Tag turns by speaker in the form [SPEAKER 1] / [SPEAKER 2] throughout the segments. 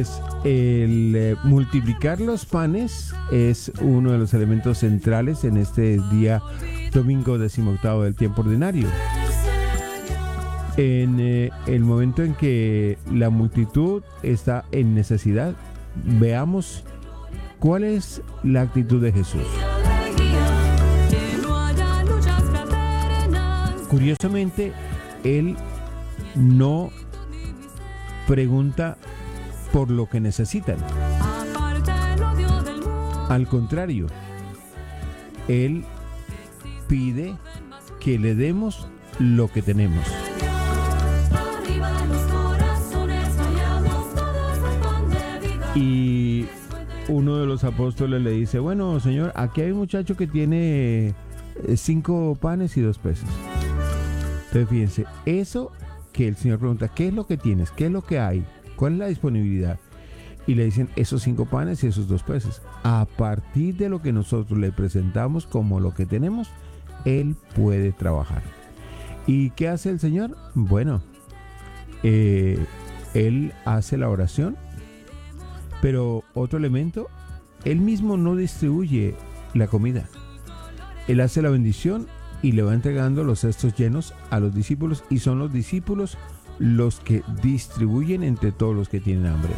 [SPEAKER 1] El multiplicar los panes es uno de los elementos centrales en este día domingo 18º del tiempo ordinario. En el momento en que la multitud está en necesidad, veamos cuál es la actitud de Jesús. Curiosamente, Él no pregunta por lo que necesitan. Al contrario, Él pide que le demos lo que tenemos. Y uno de los apóstoles le dice, bueno, Señor, aquí hay un muchacho que tiene 5 panes y 2 peces. Entonces fíjense, eso que el Señor pregunta, ¿qué es lo que tienes? ¿Qué es lo que hay? ¿Cuál es la disponibilidad? Y le dicen esos 5 panes y esos 2 peces. A partir de lo que nosotros le presentamos como lo que tenemos, Él puede trabajar. ¿Y qué hace el Señor? Bueno, Él hace la oración, pero otro elemento, Él mismo no distribuye la comida. Él hace la bendición y le va entregando los cestos llenos a los discípulos, y son los discípulos los que distribuyen entre todos los que tienen hambre.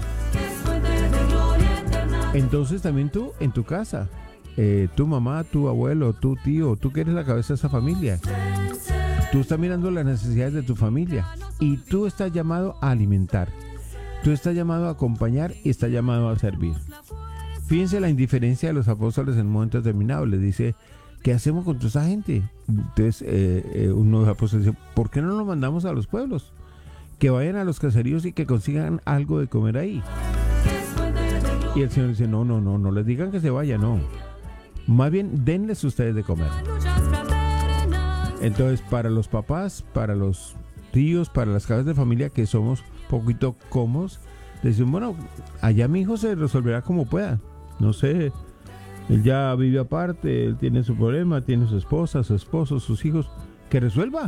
[SPEAKER 1] Entonces también tú en tu casa, tu mamá, tu abuelo, tu tío, tú que eres la cabeza de esa familia, tú estás mirando las necesidades de tu familia y tú estás llamado a alimentar, tú estás llamado a acompañar y estás llamado a servir. Fíjense la indiferencia de los apóstoles en un momento determinado. Les dice, ¿qué hacemos con toda esa gente? Entonces uno de los apóstoles dice, ¿por qué no lo mandamos a los pueblos? Que vayan a los caseríos y que consigan algo de comer ahí. Y el Señor dice, no les digan que se vayan, no. Más bien, denles ustedes de comer. Entonces, para los papás, para los tíos, para las cabezas de familia que somos un poquito cómodos, dicen, bueno, allá mi hijo se resolverá como pueda. No sé, él ya vive aparte, él tiene su problema, tiene su esposa, su esposo, sus hijos, que resuelva.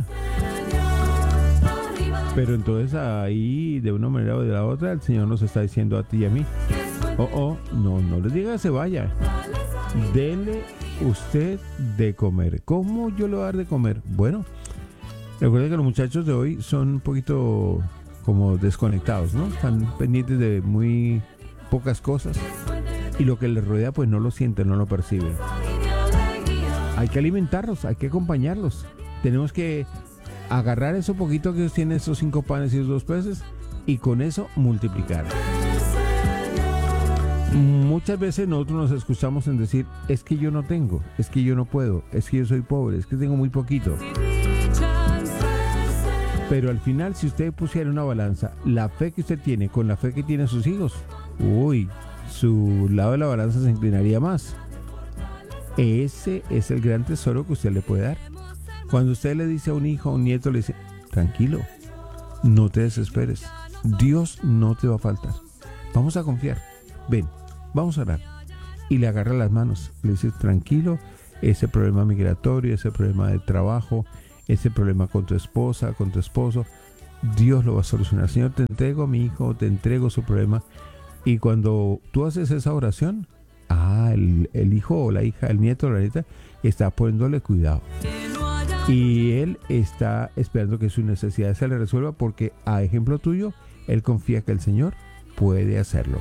[SPEAKER 1] Pero entonces ahí, de una manera o de la otra, el Señor nos está diciendo a ti y a mí, no les diga que se vaya. Dele usted de comer. ¿Cómo yo le voy a dar de comer? Bueno, recuerden que los muchachos de hoy son un poquito como desconectados, ¿no? Están pendientes de muy pocas cosas y lo que les rodea pues no lo sienten, no lo perciben. Hay que alimentarlos, hay que acompañarlos. Tenemos que agarrar eso poquito que tienen, esos 5 panes y esos 2 peces, y con eso multiplicar. Muchas veces nosotros nos escuchamos en decir, es que yo no tengo, es que yo no puedo, es que yo soy pobre, es que tengo muy poquito. Pero al final, si usted pusiera una balanza la fe que usted tiene con la fe que tienen sus hijos, su lado de la balanza se inclinaría más. Ese es el gran tesoro que usted le puede dar. Cuando usted le dice a un hijo, a un nieto, le dice, tranquilo, no te desesperes, Dios no te va a faltar, vamos a confiar, ven, vamos a orar. Y le agarra las manos, le dice, tranquilo, ese problema migratorio, ese problema de trabajo, ese problema con tu esposa, con tu esposo, Dios lo va a solucionar. Señor, te entrego a mi hijo, te entrego su problema. Y cuando tú haces esa oración, el hijo o la hija, el nieto o la nieta está poniéndole cuidado. Y él está esperando que su necesidad se le resuelva, porque a ejemplo tuyo, él confía que el Señor puede hacerlo.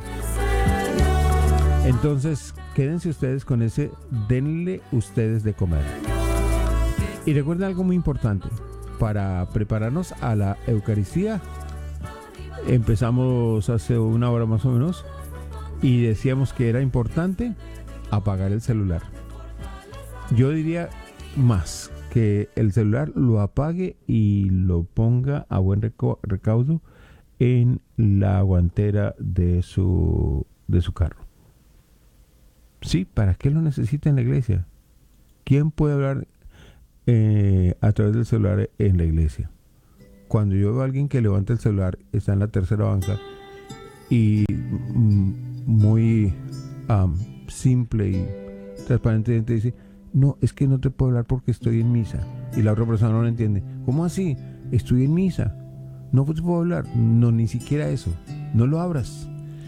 [SPEAKER 1] Entonces, quédense ustedes con ese, denle ustedes de comer. Y recuerden algo muy importante, para prepararnos a la Eucaristía. Empezamos hace una hora más o menos y decíamos que era importante apagar el celular. Yo diría más, que el celular lo apague y lo ponga a buen recaudo en la guantera de su carro. Sí, ¿para qué lo necesita en la iglesia? ¿Quién puede hablar a través del celular en la iglesia? Cuando yo veo a alguien que levanta el celular, está en la tercera banca y muy simple y transparentemente dice, no, es que no te puedo hablar porque estoy en misa. Y la otra persona no lo entiende. ¿Cómo así? Estoy en misa. No te puedo hablar. No, ni siquiera eso. No lo abras.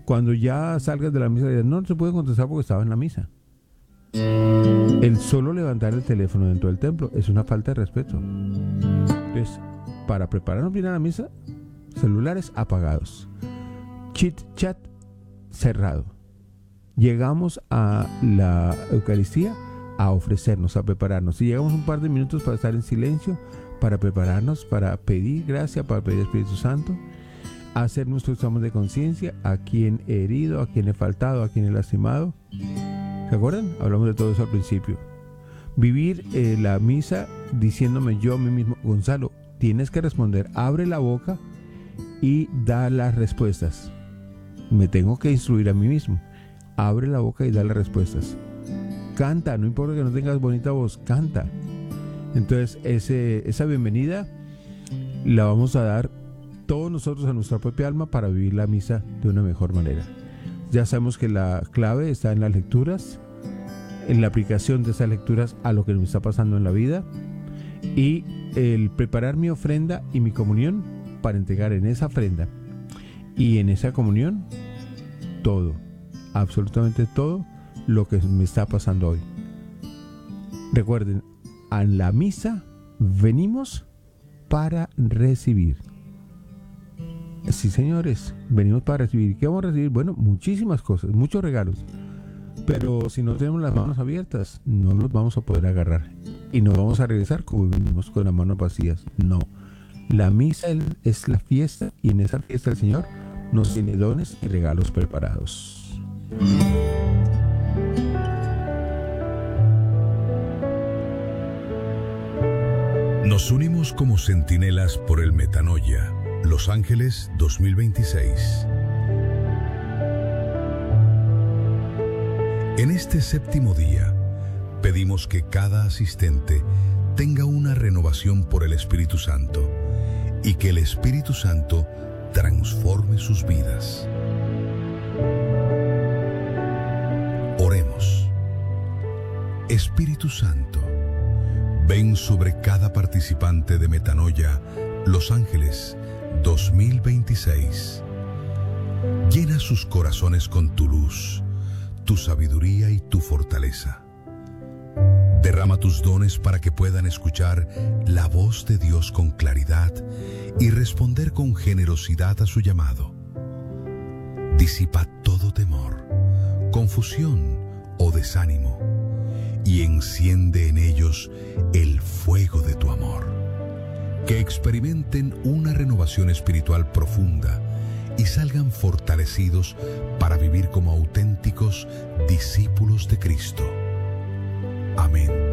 [SPEAKER 1] Cuando ya salgas de la misa, no se puede contestar porque estaba en la misa. El solo levantar el teléfono dentro del templo es una falta de respeto. Entonces, para prepararnos bien a la misa, celulares apagados, chit chat cerrado. Llegamos a la Eucaristía a ofrecernos, a prepararnos. Y llegamos un par de minutos para estar en silencio, para prepararnos, para pedir gracia, para pedir Espíritu Santo, hacer nuestros examen de conciencia, a quien he herido, a quien he faltado, a quien he lastimado. ¿Se acuerdan? Hablamos de todo eso al principio. Vivir la misa diciéndome yo a mí mismo, Gonzalo, tienes que responder, abre la boca y da las respuestas. Me tengo que instruir a mí mismo. Abre la boca y da las respuestas. Canta, no importa que no tengas bonita voz, canta. Entonces esa bienvenida la vamos a dar todos nosotros a nuestra propia alma para vivir la misa de una mejor manera. Ya sabemos que la clave está en las lecturas, en la aplicación de esas lecturas a lo que nos está pasando en la vida, y el preparar mi ofrenda y mi comunión para entregar en esa ofrenda y en esa comunión todo, absolutamente todo lo que me está pasando hoy. Recuerden, a la misa venimos para recibir. Sí, señores, venimos para recibir. ¿Qué vamos a recibir? Bueno, muchísimas cosas, muchos regalos. Pero si no tenemos las manos abiertas, no los vamos a poder agarrar. Y nos vamos a regresar como venimos, con las manos vacías. No. La misa es la fiesta, y en esa fiesta el Señor nos tiene dones y regalos preparados.
[SPEAKER 2] Nos unimos como centinelas por el Metanoia, Los Ángeles 2026. En este séptimo día, pedimos que cada asistente tenga una renovación por el Espíritu Santo y que el Espíritu Santo transforme sus vidas. Oremos. Espíritu Santo, ven sobre cada participante de Metanoia, Los Ángeles 2026. Llena sus corazones con tu luz, tu sabiduría y tu fortaleza. Derrama tus dones para que puedan escuchar la voz de Dios con claridad y responder con generosidad a su llamado. Disipa todo temor, confusión o desánimo y enciende en ellos el fuego de tu amor. Que experimenten una renovación espiritual profunda y salgan fortalecidos para vivir como auténticos discípulos de Cristo. Amén.